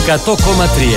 100,3.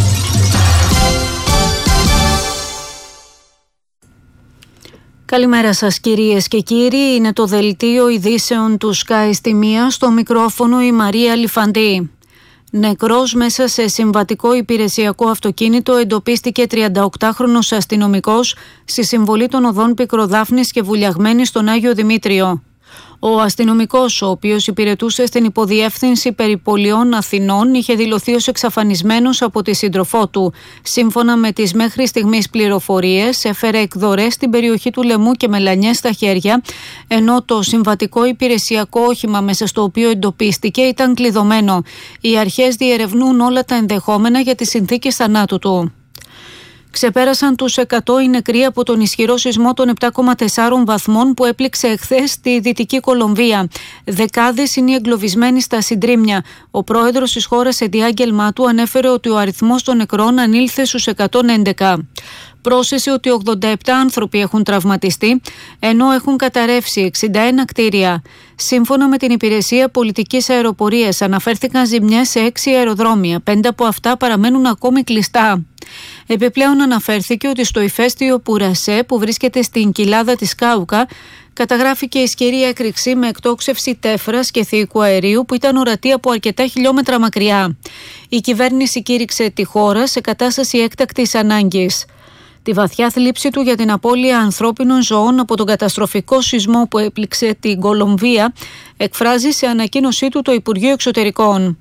Καλημέρα σας κυρίες και κύριοι, είναι το δελτίο ειδήσεων του Sky στη μία, στο μικρόφωνο η Μαρία Λιφαντή. Νεκρός μέσα σε συμβατικό υπηρεσιακό αυτοκίνητο εντοπίστηκε 38χρονος αστυνομικός στη συμβολή των οδών Πικροδάφνης και Βουλιαγμένης στον Άγιο Δημήτριο. Ο αστυνομικός, ο οποίος υπηρετούσε στην υποδιεύθυνση περιπολιών Αθηνών, είχε δηλωθεί ως εξαφανισμένος από τη σύντροφό του. Σύμφωνα με τις μέχρι στιγμής πληροφορίες, έφερε εκδορές στην περιοχή του Λεμού και μελανιές στα χέρια, ενώ το συμβατικό υπηρεσιακό όχημα μέσα στο οποίο εντοπίστηκε ήταν κλειδωμένο. Οι αρχές διερευνούν όλα τα ενδεχόμενα για τις συνθήκες θανάτου του. Ξεπέρασαν τους 100 οι νεκροί από τον ισχυρό σεισμό των 7,4 βαθμών που έπληξε εχθές στη Δυτική Κολομβία. Δεκάδες είναι εγκλωβισμένοι στα συντρίμμια. Ο πρόεδρος της χώρας σε διάγγελμά του ανέφερε ότι ο αριθμός των νεκρών ανήλθε στους 111. Πρόσθεσε ότι 87 άνθρωποι έχουν τραυματιστεί, ενώ έχουν καταρρεύσει 61 κτίρια. Σύμφωνα με την Υπηρεσία Πολιτικής Αεροπορίας, αναφέρθηκαν ζημιές σε 6 αεροδρόμια. 5 από αυτά παραμένουν ακόμη κλειστά. Επιπλέον αναφέρθηκε ότι στο ηφαίστειο Πουρασέ, που βρίσκεται στην κοιλάδα της Κάουκα, καταγράφηκε ισχυρή έκρηξη με εκτόξευση τέφρας και θεϊκού αερίου που ήταν ορατή από αρκετά χιλιόμετρα μακριά. Η κυβέρνηση κήρυξε τη χώρα σε κατάσταση έκτακτης ανάγκης. Τη βαθιά θλίψη του για την απώλεια ανθρώπινων ζωών από τον καταστροφικό σεισμό που έπληξε την Κολομβία εκφράζει σε ανακοίνωσή του το Υπουργείο Εξωτερικών.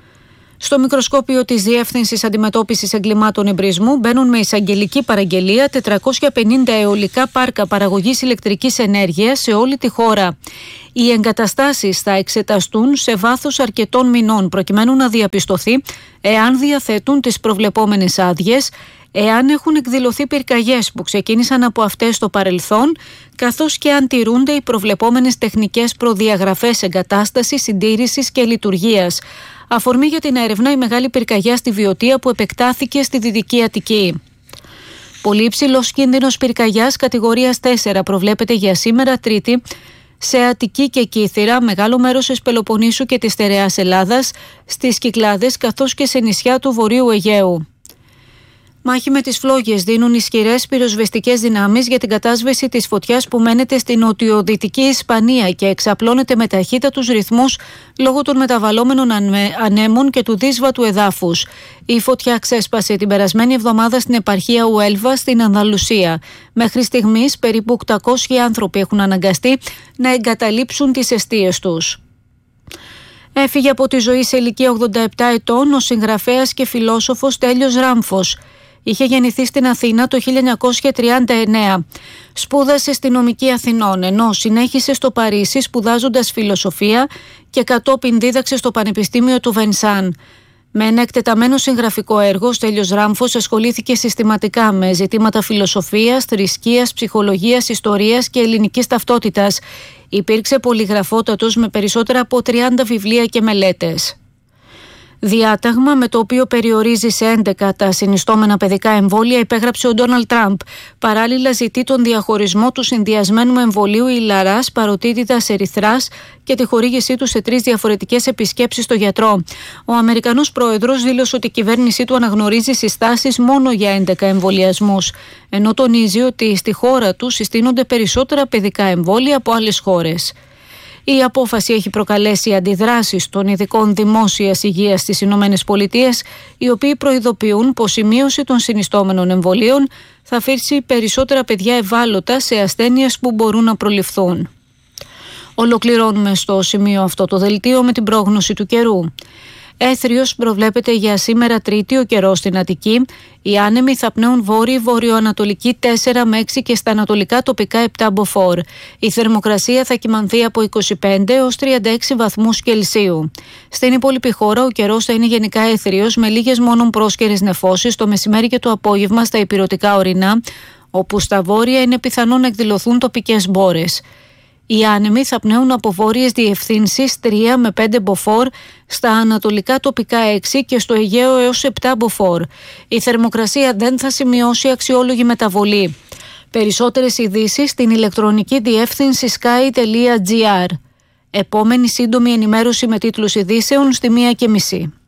Στο μικροσκόπιο της Διεύθυνσης Αντιμετώπισης Εγκλημάτων Εμπρισμού μπαίνουν με εισαγγελική παραγγελία 450 αιωλικά πάρκα παραγωγής ηλεκτρικής ενέργειας σε όλη τη χώρα. Οι εγκαταστάσεις θα εξεταστούν σε βάθος αρκετών μηνών προκειμένου να διαπιστωθεί εάν διαθέτουν τις προβλεπόμενες άδειες, εάν έχουν εκδηλωθεί πυρκαγιές που ξεκίνησαν από αυτές στο παρελθόν, καθώς και αν τηρούνται οι προβλεπόμενες τεχνικές προδιαγραφές εγκατάστασης, συντήρησης και λειτουργίας. Αφορμή για την έρευνα η μεγάλη πυρκαγιά στη Βιωτία που επεκτάθηκε στη Δυτική Αττική. Πολύ υψηλός κίνδυνος πυρκαγιάς κατηγορίας 4 προβλέπεται για σήμερα Τρίτη σε Αττική και Κύθυρα, μεγάλο μέρος της Πελοποννήσου και της στερεάς Ελλάδας, στις Κυκλάδες καθώς και σε νησιά του Βορείου Αιγαίου. Μάχη με τις φλόγες δίνουν ισχυρές πυροσβεστικές δυνάμεις για την κατάσβεση της φωτιάς που μένεται στην νοτιοδυτική Ισπανία και εξαπλώνεται με ταχύτατους ρυθμούς λόγω των μεταβαλλόμενων ανέμων και του δύσβατου εδάφους. Η φωτιά ξέσπασε την περασμένη εβδομάδα στην επαρχία Ουέλβα στην Ανδαλουσία. Μέχρι στιγμής περίπου 800 άνθρωποι έχουν αναγκαστεί να εγκαταλείψουν τις εστίες τους. Έφυγε από τη ζωή σε ηλικία 87 ετών ο συγγραφέας και φιλόσοφος Τέλειος Ράμφος. Είχε γεννηθεί στην Αθήνα το 1939. Σπούδασε στη Νομική Αθηνών, ενώ συνέχισε στο Παρίσι σπουδάζοντας φιλοσοφία και κατόπιν δίδαξε στο Πανεπιστήμιο του Βενσάν. Με ένα εκτεταμένο συγγραφικό έργο, ο Τέλειος Ράμφος ασχολήθηκε συστηματικά με ζητήματα φιλοσοφίας, θρησκείας, ψυχολογίας, ιστορίας και ελληνικής ταυτότητας. Υπήρξε πολυγραφότατος με περισσότερα από 30 βιβλία και μελέτες. Διάταγμα με το οποίο περιορίζει σε 11 τα συνιστόμενα παιδικά εμβόλια υπέγραψε ο Ντόναλντ Τραμπ. Παράλληλα ζητεί τον διαχωρισμό του συνδυασμένου εμβολίου ηλαράς, παροτίτιδας, ερυθράς και τη χορήγησή του σε 3 διαφορετικές επισκέψεις στο γιατρό. Ο Αμερικανός πρόεδρος δήλωσε ότι η κυβέρνησή του αναγνωρίζει συστάσεις μόνο για 11 εμβολιασμούς, ενώ τονίζει ότι στη χώρα του συστήνονται περισσότερα παιδικά εμβόλια από άλλες χώρες. Η απόφαση έχει προκαλέσει αντιδράσεις των ειδικών δημόσιας υγείας στις ΗΠΑ, οι οποίοι προειδοποιούν πως η μείωση των συνιστόμενων εμβολίων θα αφήσει περισσότερα παιδιά ευάλωτα σε ασθένειες που μπορούν να προληφθούν. Ολοκληρώνουμε στο σημείο αυτό το δελτίο με την πρόγνωση του καιρού. Έθριος προβλέπεται για σήμερα Τρίτη ο καιρός στην Αττική. Οι άνεμοι θα πνέουν βόρειο-βορειοανατολική 4 με 6 και στα ανατολικά τοπικά 7 μποφόρ. Η θερμοκρασία θα κυμανθεί από 25 έως 36 βαθμούς Κελσίου. Στην υπόλοιπη χώρα ο καιρός θα είναι γενικά έθριος με λίγες μόνον πρόσκαιρες νεφώσεις το μεσημέρι και το απόγευμα στα ηπειρωτικά ορεινά, όπου στα βόρεια είναι πιθανό να εκδηλωθούν τοπικές μπόρες. Οι άνεμοι θα πνέουν από βόρειες διευθύνσεις 3 με 5 μποφόρ, στα ανατολικά τοπικά 6 και στο Αιγαίο έως 7 μποφόρ. Η θερμοκρασία δεν θα σημειώσει αξιόλογη μεταβολή. Περισσότερες ειδήσεις στην ηλεκτρονική διεύθυνση sky.gr. Επόμενη σύντομη ενημέρωση με τίτλους ειδήσεων στη 1:30.